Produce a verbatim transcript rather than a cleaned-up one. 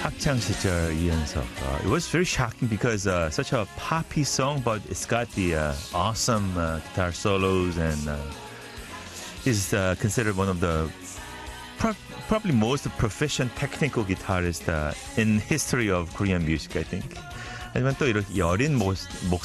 학창 시절 이현석. Uh, it was very shocking because uh, such a poppy song, but it's got the uh, awesome uh, guitar solos and uh, is uh, considered one of the pro- probably most proficient technical guitarist uh, in history of Korean music, I think. 하지만 또 이렇게 여린 모, 목